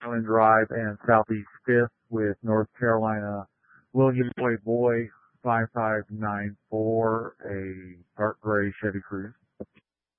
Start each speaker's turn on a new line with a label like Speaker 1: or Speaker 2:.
Speaker 1: Island Drive and Southeast 5th with North Carolina William Boy 5594, a dark gray Chevy Cruze.